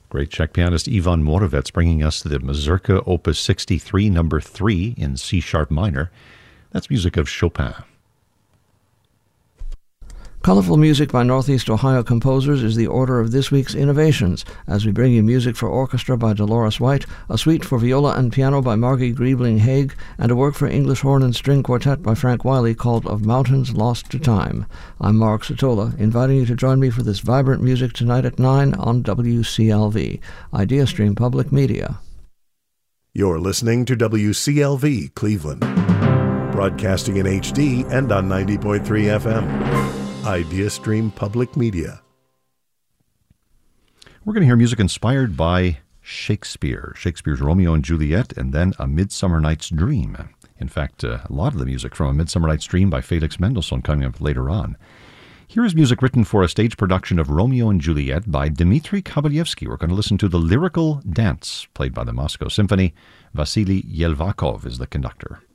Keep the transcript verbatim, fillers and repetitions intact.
Great Czech pianist Ivan Moravec bringing us the Mazurka Opus sixty-three, number three in C-sharp minor. That's music of Chopin. Colorful music by Northeast Ohio composers is the order of this week's innovations, as we bring you music for orchestra by Dolores White, a suite for viola and piano by Margie Griebling-Haig, and a work for English horn and string quartet by Frank Wiley called Of Mountains Lost to Time. I'm Mark Sotola, inviting you to join me for this vibrant music tonight at nine on W C L V, IdeaStream Public Media. You're listening to W C L V Cleveland, broadcasting in H D and on ninety point three F M. IdeaStream Public Media. We're going to hear music inspired by Shakespeare, Shakespeare's Romeo and Juliet, and then A Midsummer Night's Dream. In fact, uh, a lot of the music from A Midsummer Night's Dream by Felix Mendelssohn coming up later on. Here is music written for a stage production of Romeo and Juliet by Dmitri Kabalevsky. We're going to listen to the lyrical dance played by the Moscow Symphony. Vasily Yelvakov is the conductor.